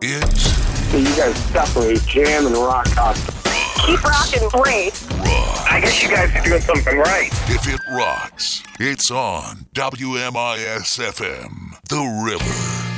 is... So you guys separate jam and rock constantly. Keep rocking, great. Rock. I guess you guys are doing something right. If it rocks, it's on WMIS-FM, The River.